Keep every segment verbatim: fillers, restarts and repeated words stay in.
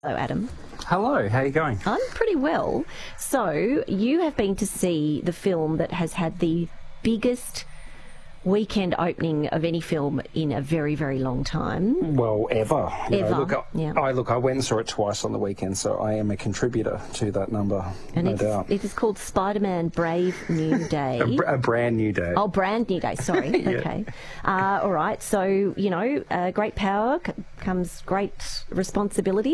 Hello, Adam. Hello, how are you going? I'm pretty well. So, you have been to see the film that has had the biggest weekend opening of any film in a very, very long time. Well, ever. You Ever, know, look, I, yeah. I look. I went and saw it twice on the weekend, so I am a contributor to that number, And no it's, doubt. it is called Spider-Man Brave New Day. A, br- a brand new day. Oh, brand new day, sorry. Yeah. Okay. Uh, all right, so, you know, uh, great power c- comes great responsibility.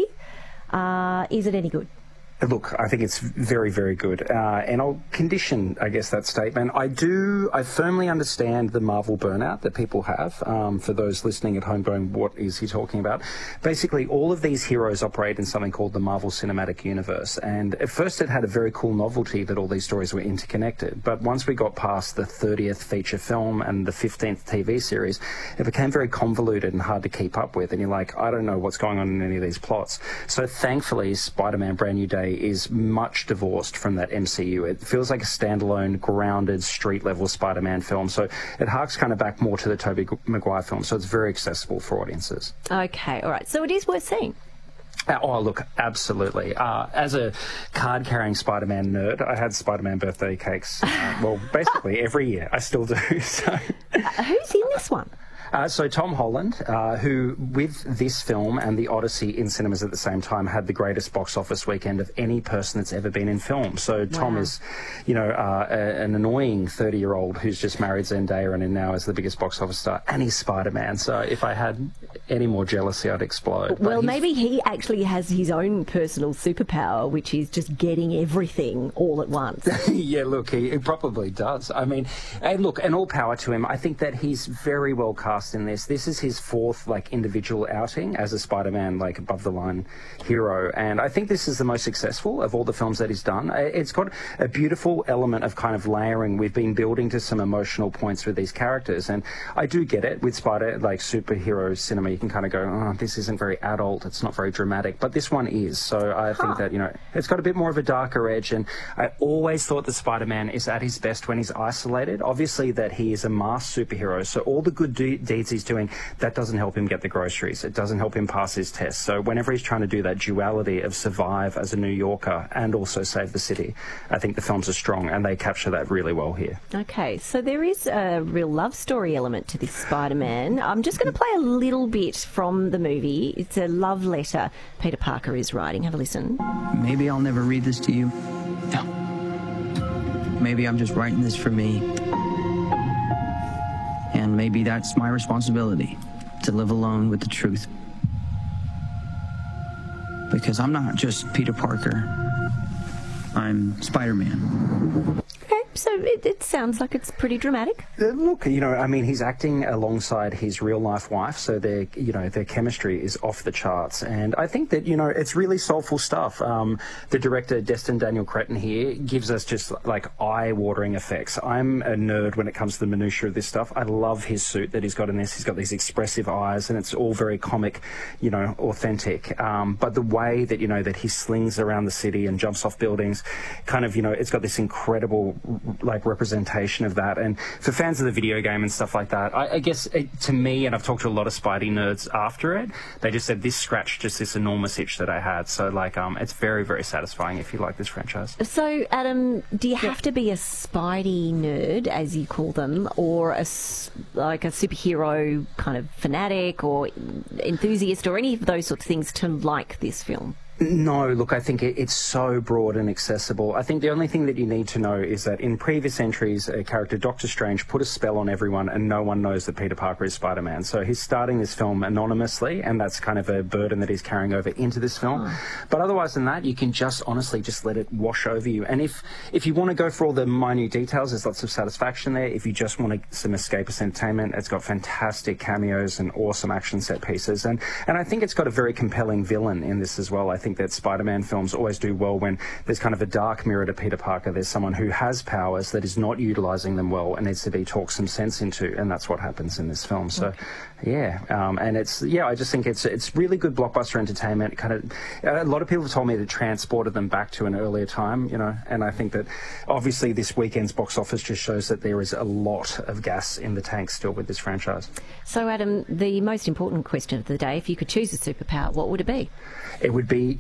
Uh, is it any good? Look, I think it's very, very good. Uh, and I'll condition, I guess, that statement. I do, I firmly understand the Marvel burnout that people have. Um, for those listening at home going, what is he talking about? Basically, all of these heroes operate in something called the Marvel Cinematic Universe. And at first it had a very cool novelty that all these stories were interconnected. But once we got past the thirtieth feature film and the fifteenth T V series, it became very convoluted and hard to keep up with. And you're like, I don't know what's going on in any of these plots. So thankfully, Spider-Man Brand New Day is much divorced from that M C U. It feels like a standalone, grounded, street-level Spider-Man film. So it harks kind of back more to the Tobey Maguire film. So it's very accessible for audiences. Okay, all right. So it is worth seeing. Uh, Oh, look, absolutely. Uh, as a card-carrying Spider-Man nerd, I had Spider-Man birthday cakes, uh, well, basically every year. I still do. So, Uh, who's in this one? uh, so Tom Holland, uh, who with this film and The Odyssey in cinemas at the same time had the greatest box office weekend of any person that's ever been in film. So Tom Wow. is, you know, uh, a, an annoying thirty-year-old who's just married Zendaya and now is the biggest box office star, and he's Spider-Man. So if I had any more jealousy, I'd explode. But Well, he's- maybe he actually has his own personal superpower, which is just getting everything all at once. Yeah, look, he, he probably does. I mean, and look, and all power to him. I think that he's very well cast in this. This is his fourth, like, individual outing as a Spider-Man, like, above-the-line hero. And I think this is the most successful of all the films that he's done. Uh, It's got a beautiful element of kind of layering. We've been building to some emotional points with these characters. And I do get it. With Spider, like, superhero cinema, you can kind of go, oh, this isn't very adult. It's not very dramatic. But this one is. So I think Huh. that, you know, it's got a bit more of a darker edge. And I always thought that Spider-Man is at his best when he's isolated. Obviously that he is a masked superhero, so all the good de- deeds he's doing, that doesn't help him get the groceries. It doesn't help him pass his tests. So whenever he's trying to do that duality of survive as a New Yorker and also save the city, I think the films are strong and they capture that really well here. Okay, so there is a real love story element to this Spider-Man. I'm just going to play a little bit from the movie. It's a love letter Peter Parker is writing. Have a listen. Maybe I'll never read this to you. No. Maybe I'm just writing this for me. And maybe that's my responsibility, to live alone with the truth. Because I'm not just Peter Parker. I'm Spider-Man. Okay, so it, it sounds like it's pretty dramatic. Uh, Look, you know, I mean, he's acting alongside his real-life wife, so their, you know, their chemistry is off the charts. And I think that, you know, it's really soulful stuff. Um, the director, Destin Daniel Cretton here, gives us just, like, eye-watering effects. I'm a nerd when it comes to the minutiae of this stuff. I love his suit that he's got in this. He's got these expressive eyes, and it's all very comic, you know, authentic. Um, but the way that, you know, that he slings around the city and jumps off buildings, kind of, you know, it's got this incredible, like, representation of that. And for fans of the video game and stuff like that, I, I guess it, to me, and I've talked to a lot of Spidey nerds after it, they just said this scratched just this enormous itch that I had. So, like, um, it's very, very satisfying if you like this franchise. So, Adam, do you have to be a Spidey nerd, as you call them, or a, s- like a superhero kind of fanatic or enthusiast or any of those sorts of things to like this film? No, look, I think it, it's so broad and accessible. I think the only thing that you need to know is that in previous entries, a character, Doctor Strange, put a spell on everyone and no one knows that Peter Parker is Spider-Man. So he's starting this film anonymously, and that's kind of a burden that he's carrying over into this film. But otherwise than that, you can just honestly just let it wash over you. And if, if you want to go for all the minute details, there's lots of satisfaction there. If you just want to, some escapist entertainment, it's got fantastic cameos and awesome action set pieces. And, and I think it's got a very compelling villain in this as well. I think that Spider-Man films always do well when there's kind of a dark mirror to Peter Parker. There's someone who has powers that is not utilising them well and needs to be talked some sense into, and that's what happens in this film. So, yeah, um, and it's, yeah, I just think it's it's really good blockbuster entertainment. Kind of, a lot of people have told me that it transported them back to an earlier time, you know, and I think that obviously this weekend's box office just shows that there is a lot of gas in the tank still with this franchise. So, Adam, the most important question of the day, if you could choose a superpower, what would it be? It would be